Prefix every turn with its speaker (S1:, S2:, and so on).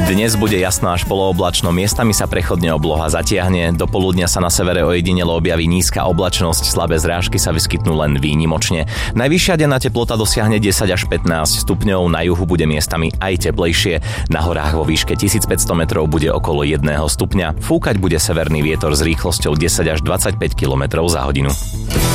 S1: Dnes bude jasno až polooblačno, miestami sa prechodne obloha zatiahne, do poludnia sa na severe ojedinelo objaví nízka oblačnosť, slabé zrážky sa vyskytnú len výnimočne. Najvyššia denná teplota dosiahne 10 až 15 stupňov, na juhu bude miestami aj teplejšie, na horách vo výške 1500 metrov bude okolo 1 stupňa. Fúkať bude severný vietor s rýchlosťou 10 až 25 km za hodinu.